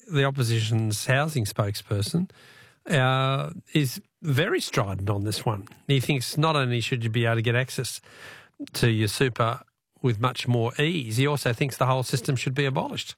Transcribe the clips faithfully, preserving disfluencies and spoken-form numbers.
the opposition's housing spokesperson, uh, is very strident on this one. He thinks not only should you be able to get access to your super with much more ease, he also thinks the whole system should be abolished.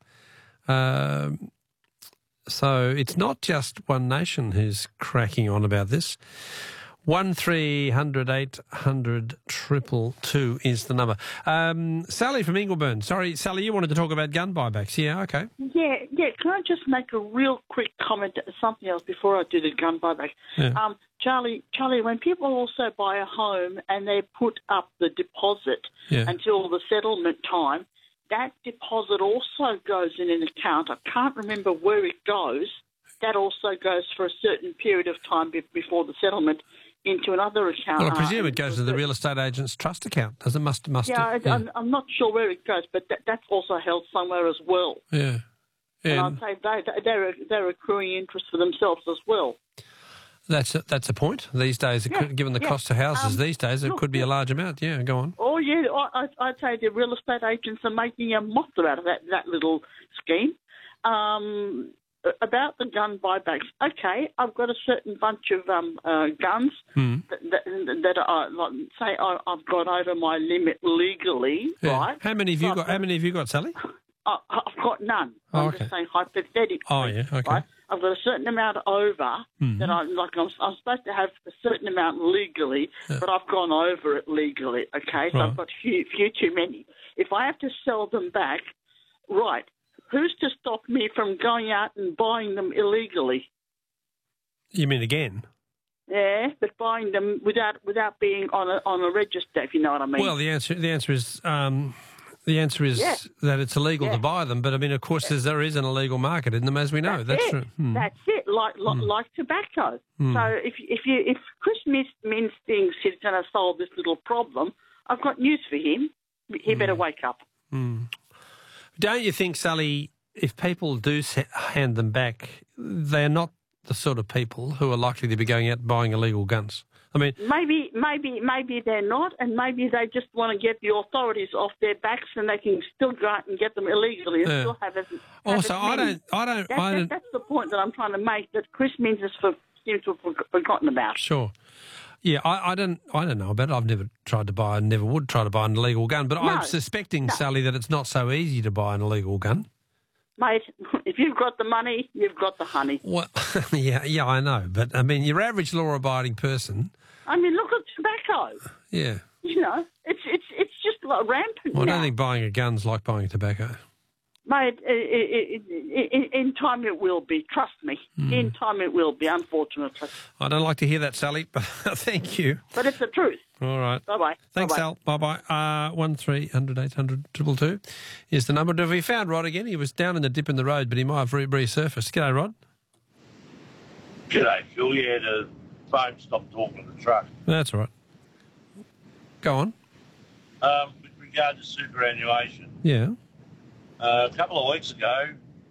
Um, so it's not just One Nation who's cracking on about this. One three hundred eight hundred triple two is the number. Um, Sally from Ingleburn. Sorry, Sally, you wanted to talk about gun buybacks. Yeah, okay. Yeah, yeah. Can I just make a real quick comment, something else before I do the gun buyback? Yeah. Um, Charlie, Charlie, when people also buy a home and they put up the deposit Yeah. until the settlement time, that deposit also goes in an account. I can't remember where it goes. That also goes for a certain period of time be- before the settlement into another account. Well, I presume uh, it goes to the real estate agent's trust account. Does it? Must, must Yeah, it? I, I'm, I'm not sure where it goes, but that, that's also held somewhere as well. Yeah. And And I'd say they, they're, they're accruing interest for themselves as well. that's a, that's a point. These days, it Yeah, could, given the yeah. cost of houses Um, these days, it look, could be a large amount. Yeah, go on. Oh, yeah, I, I'd say the real estate agents are making a monster out of that, that little scheme. Um, about the gun buybacks, okay, I've got a certain bunch of um, uh, guns Mm. that, that, that are, like, say I, I've got over my limit legally, Yeah. right? How many have you So got? I've How many have you got, Sally? I, I've got none. Oh, I'm okay. just saying hypothetically. Oh, yeah, okay. Right? I've got a certain amount over Mhm. that I like. I'm, I'm supposed to have a certain amount legally, Yeah. but I've gone over it legally. Okay, so Right. I've got few, few too many. If I have to sell them back, right? Who's to stop me from going out and buying them illegally? You mean again? Yeah, but buying them without without being on a on a register, if you know what I mean. Well, the answer the answer is um, the answer is Yeah. that it's illegal Yeah. to buy them. But I mean, of course, there's, there is an illegal market in them, as we know. That's it. true. Hmm. That's it. Like like, like tobacco. Hmm. So if if you if Chris Minns Minns thinks he's going to solve this little problem, I've got news for him. He better wake up. Don't you think, Sally, if people do se- hand them back, they're not the sort of people who are likely to be going out and buying illegal guns? I mean, Maybe maybe maybe they're not, and maybe they just want to get the authorities off their backs, and they can still go out and get them illegally and Yeah. still have it. have also, as I many. don't, I don't, That, I that, don't. that's the point that I'm trying to make. That Chris Minns has for, seems to have forgotten about. Sure. Yeah, I, I don't I don't know about it. I've never tried to buy and never would try to buy an illegal gun, but I'm No, suspecting, no. Sally, that it's not so easy to buy an illegal gun. Mate, if you've got the money, you've got the honey. Well, yeah, yeah, I know. But, I mean, your average law-abiding person, I mean, look at tobacco. yeah. You know, it's it's it's just like rampant Well, I now. don't think buying a gun's like buying tobacco. Mate, i i i i in time it will be. Trust me. Hmm. In time it will be, unfortunately. I don't like to hear that, Sally, but thank you. But it's the truth. All right. Bye-bye. Thanks, Bye-bye. Al. Bye-bye. Uh, one three hundred eight hundred triple two is the number. Have we found Rod again? He was down in the dip in the road, but he might have re- resurfaced. G'day, Rod. G'day, Phil. Yeah, the phone stopped talking to the truck. That's all right. Go on. Um, with regard to superannuation, Yeah. uh, a couple of weeks ago,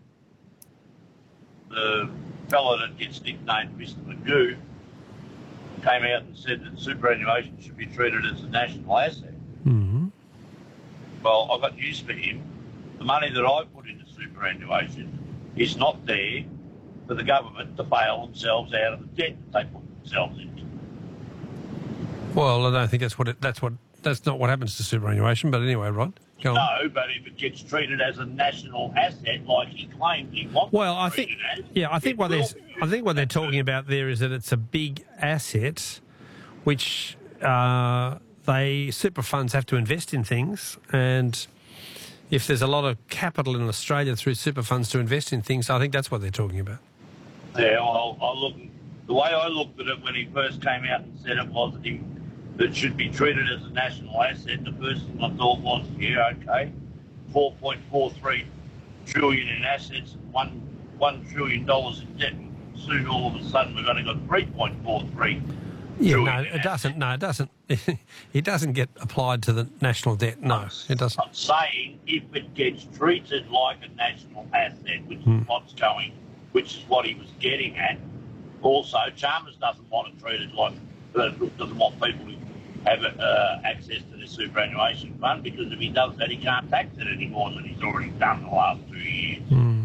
the fellow that gets nicknamed Mister Magoo came out and said that superannuation should be treated as a national asset. Mm-hmm. Well, I've got news for him. The money that I put into superannuation is not there for the government to bail themselves out of the debt that they put themselves into. Well, I don't think that's what it, that's what that's not what happens to superannuation. But anyway, Rod, go on. No, but if it gets treated as a national asset like he claimed he wants Well, to I treat think, it as, yeah, I think it what will there's, be. I think what they're talking about there is that it's a big asset, which uh, they super funds have to invest in things, and if there's a lot of capital in Australia through super funds to invest in things, I think that's what they're talking about. Yeah, well, I look, the way I looked at it when he first came out and said it was that he, that should be treated as a national asset, the first thing I thought was, yeah, okay, four point four three trillion in assets and one one trillion dollars in debt. Soon, all of a sudden, we've only got three point four three. Yeah, trillion no, in it assets. doesn't. No, it doesn't. It doesn't get applied to the national debt. No, it doesn't. I'm saying if it gets treated like a national asset, which Hmm. is what's going, which is what he was getting at. Also, Chalmers doesn't want to treat it like, uh, doesn't want people to have uh, access to the superannuation fund, because if he does that, he can't tax it any more than he's already done the last two years. Mm.